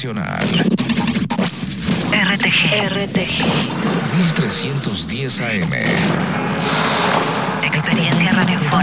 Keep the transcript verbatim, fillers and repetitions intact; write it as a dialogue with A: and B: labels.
A: Nacional.
B: R T G. R T G.
A: mil trescientos diez A M.
B: Experiencia radiofónica.